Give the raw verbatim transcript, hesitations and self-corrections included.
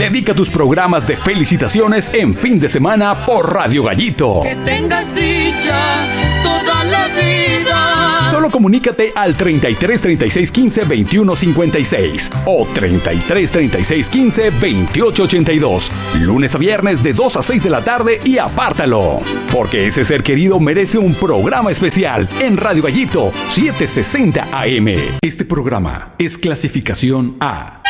Dedica tus programas de felicitaciones en fin de semana por Radio Gallito. Que tengas dicha toda la vida. Solo comunícate al treinta y tres, treinta y seis, quince, veintiuno, cincuenta y seis o treinta y tres, treinta y seis, quince, veintiocho, ochenta y dos. Lunes a viernes de dos a seis de la tarde y apártalo. Porque ese ser querido merece un programa especial en Radio Gallito setecientos sesenta A M. Este programa es clasificación A,